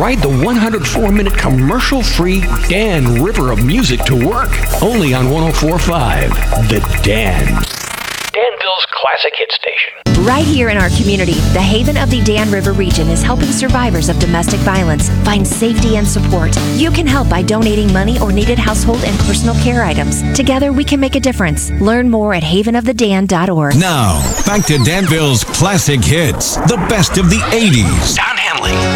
Ride the 104-minute commercial-free Dan River of music to work. Only on 104.5. The Dan. Danville's classic hit station. Right here in our community, the Haven of the Dan River region is helping survivors of domestic violence find safety and support. You can help by donating money or needed household and personal care items. Together, we can make a difference. Learn more at havenofthedan.org. Now, back to Danville's classic hits, the best of the 80s. Don Henley.